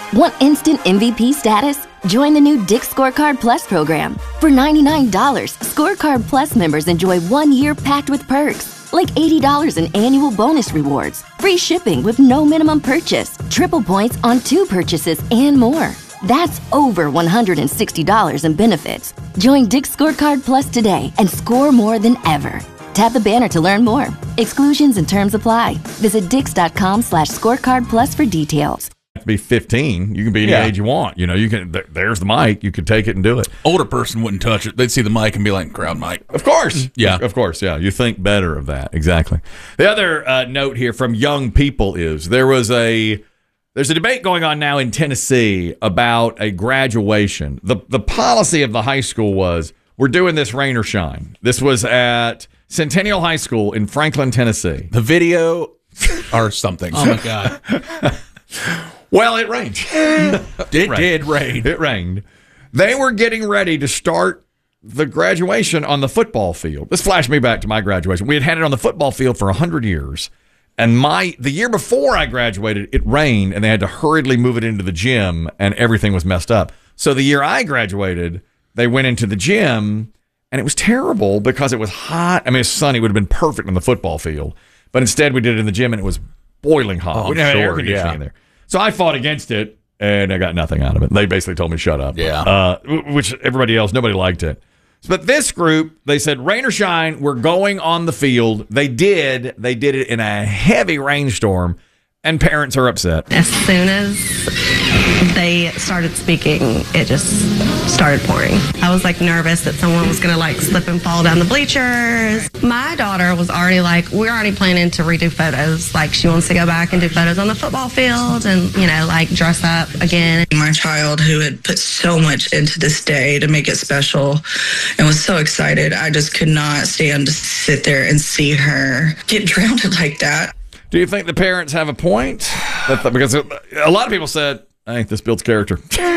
Want instant MVP status? Join the new Dick's Scorecard Plus program. For $99, Scorecard Plus members enjoy 1 year packed with perks, like $80 in annual bonus rewards, free shipping with no minimum purchase, triple points on 2 purchases, and more. That's over $160 in benefits. Join Dick's Scorecard Plus today and score more than ever. Tap the banner to learn more. Exclusions and terms apply. Visit dix.com/scorecardplus for details. To be 15, you can be any age you want. You know, you can. There's the mic. You could take it and do it. Older person wouldn't touch it. They'd see the mic and be like, crowd mic. Of course. Yeah. Of course, yeah. You think better of that. Exactly. The other note here from young people is there's a debate going on now in Tennessee about a graduation. The policy of the high school was, we're doing this rain or shine. This was at Centennial High School in Franklin, Tennessee. The video or something. Oh, my God. Well, it rained. It did rain. It rained. They were getting ready to start the graduation on the football field. This flashed me back to my graduation. We had it on the football field for 100 years. And the year before I graduated, it rained, and they had to hurriedly move it into the gym, and everything was messed up. So the year I graduated, they went into the gym, and it was terrible because it was hot. I mean, it's sunny. It would have been perfect on the football field. But instead, we did it in the gym, and it was boiling hot. We didn't have air conditioning in there. So I fought against it, and I got nothing out of it. They basically told me, shut up. Yeah. Which everybody else, nobody liked it. But this group, they said, rain or shine, we're going on the field. They did. They did it in a heavy rainstorm, and parents are upset. As soon as they started speaking, it just started pouring. I was like nervous that someone was going to like slip and fall down the bleachers. My daughter was already like, we're already planning to redo photos. Like she wants to go back and do photos on the football field and, you know, like dress up again. My child, who had put so much into this day to make it special and was so excited, I just could not stand to sit there and see her get drowned like that. Do you think the parents have a point? Because a lot of people said, I think this builds character.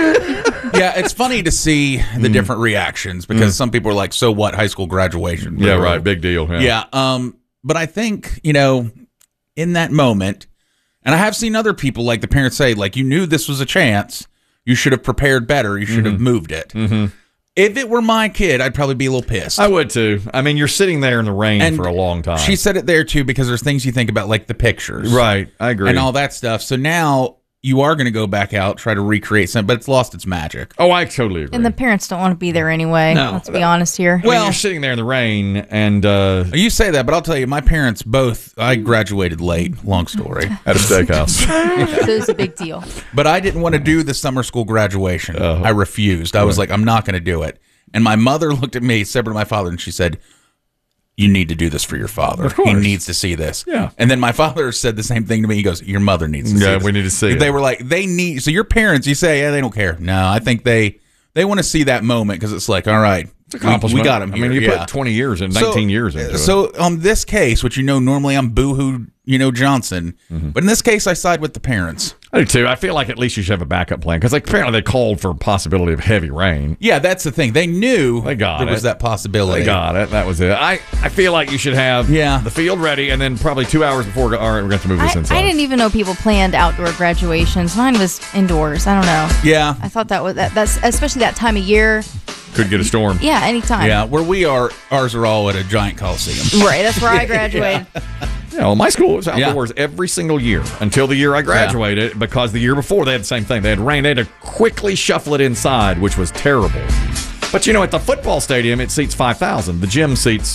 Yeah, it's funny to see the different reactions because some people are like, so what, high school graduation? Yeah, right, big deal. Yeah, but I think, you know, in that moment, and I have seen other people, like the parents say, like, you knew this was a chance. You should have prepared better. You should have moved it. If it were my kid, I'd probably be a little pissed. I would too. I mean, you're sitting there in the rain for a long time. She said it there too because there's things you think about, like the pictures. Right, I agree. And all that stuff. So now you are going to go back out, try to recreate something, but it's lost its magic. Oh, I totally agree. And the parents don't want to be there anyway. No. Let's be honest here. I mean, you're sitting there in the rain, and you say that, but I'll tell you, my parents both. I graduated late. Long story. At a steakhouse. So it's a big deal. But I didn't want to do the summer school graduation. I refused. I was like, I'm not going to do it. And my mother looked at me, separate to my father, and she said, you need to do this for your father. Of course. He needs to see this. Yeah. And then my father said the same thing to me. He goes, your mother needs to see this. Yeah, we need to see it. They were like, they need. So your parents, you say, yeah, they don't care. No, I think they want to see that moment because it's like, all right, it's accomplishment. We got him here. I mean, you put 20 years and 19 years into it. So on this case, which normally I'm boohoo, Johnson, but in this case, I side with the parents. I do too. I feel like at least you should have a backup plan because apparently they called for possibility of heavy rain. Yeah, that's the thing. They knew there was that possibility. They got it. That was it. I feel like you should have the field ready and then probably 2 hours before, all right, we're going to have to move this inside. I didn't even know people planned outdoor graduations. Mine was indoors. I don't know. Yeah. I thought that's especially that time of year. Could get a storm. Yeah, anytime. Yeah, where we are, ours are all at a giant coliseum. Right, that's where I graduated. Yeah, well, my school was outdoors every single year until the year I graduated because the year before they had the same thing. They had rain. They had to quickly shuffle it inside, which was terrible. But, at the football stadium, it seats 5,000. The gym seats,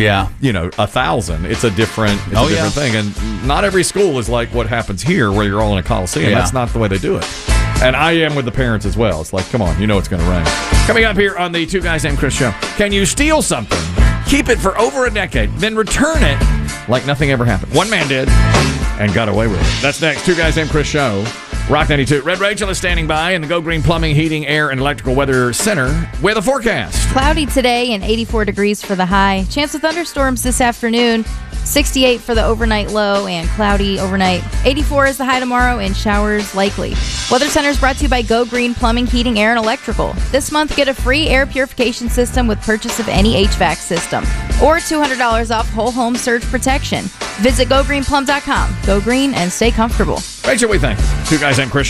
1,000. It's a different thing. And not every school is like what happens here where you're all in a coliseum. That's not the way they do it. And I am with the parents as well. It's like, come on, it's going to rain. Coming up here on the Two Guys Named Chris show, can you steal something, keep it for over a decade, then return it like nothing ever happened? One man did and got away with it. That's next. Two Guys Named Chris show. Rock 92. Red Rachel is standing by in the Go Green Plumbing, Heating, Air, and Electrical Weather Center with a forecast. Cloudy today and 84 degrees for the high. Chance of thunderstorms this afternoon. 68 for the overnight low and cloudy overnight. 84 is the high tomorrow and showers likely. Weather Center is brought to you by Go Green Plumbing, Heating, Air, and Electrical. This month, get a free air purification system with purchase of any HVAC system or $200 off whole home surge protection. Visit GoGreenPlum.com. Go green and stay comfortable. Rachel, we think. Two Guys Named Chris.